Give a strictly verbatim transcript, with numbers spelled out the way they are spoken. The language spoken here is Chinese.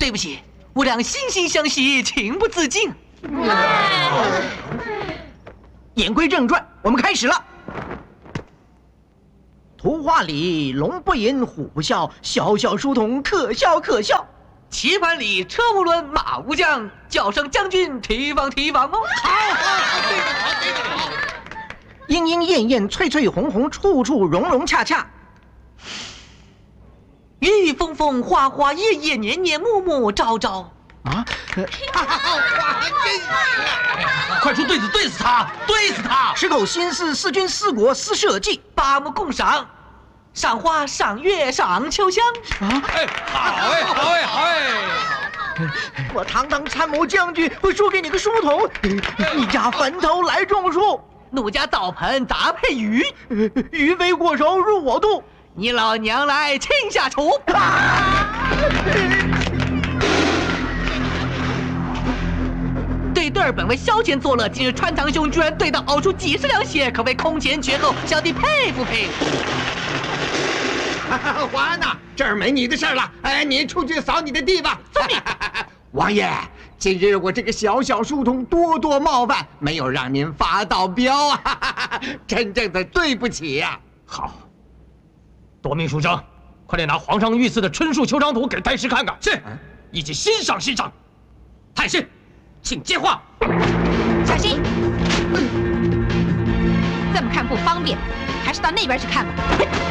对不起，我俩惺惺相惜，情不自禁。 言归正传，我们开始了。图画里龙不吟，虎不啸，小小书童可笑可笑。 棋盘里车无轮，马无将，叫声将军提防提防哦。 好，好，对的好，对的好。 莺莺燕燕，翠翠红红，处处融融洽洽。 雨雨风风，花花叶叶，年年暮暮，朝朝。 啊！ 哇，真是！ 快出对子对死他，对死他！ 十口心思，四君四国四社稷， 八目共赏，赏花赏月赏秋香。 啊！哎，好哎，好哎，好哎！ 我堂堂参谋将军，会输给你个书童？你家坟头来种树， 奴家澡盆杂配鱼， 鱼飞过手入我肚。 你老娘来亲下厨。 啊！ 对对儿本为消遣作乐，今日川堂兄居然对到呕出几十两血，可谓空前绝后，小弟佩服佩服。 华安呐，这儿没你的事儿了，哎，你出去扫你的地吧。 遵命。 王爷，今日我这个小小书童多多冒犯，没有让您发到飙啊，真正的对不起呀、啊。 好，夺命书生，快点拿皇上御赐的春树秋长图给太师看看，是，一起欣赏欣赏。太师，请接话。 小心，这么看不方便，还是到那边去看吧。